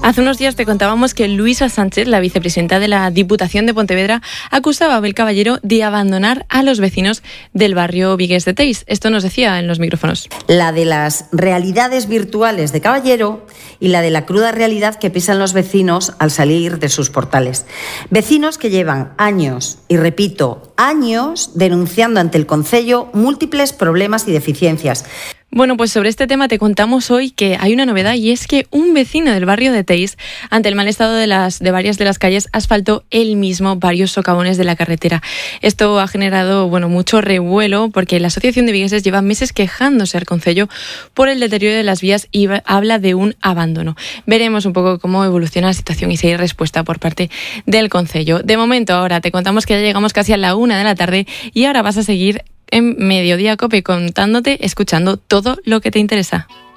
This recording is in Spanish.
Hace unos días te contábamos que Luisa Sánchez, la vicepresidenta de la Diputación de Pontevedra, acusaba a Abel Caballero de abandonar a los vecinos del barrio Vigués de Teis. Esto nos decía en los micrófonos. La de las realidades virtuales de Caballero y la de la cruda realidad que pisan los vecinos al salir de sus portales. Vecinos que llevan años, y repito, años, denunciando ante el Concello múltiples problemas y deficiencias. Bueno, pues sobre este tema te contamos hoy que hay una novedad, y es que un vecino del barrio de Teis, ante el mal estado de varias de las calles, asfaltó él mismo varios socavones de la carretera. Esto ha generado mucho revuelo, porque la Asociación de Vigueses lleva meses quejándose al Concello por el deterioro de las vías y habla de un abandono. Veremos un poco cómo evoluciona la situación y si hay respuesta por parte del Concello. De momento, ahora te contamos que ya llegamos casi a la 1 de la tarde y ahora vas a seguir en Mediodía COPE contándote, escuchando todo lo que te interesa.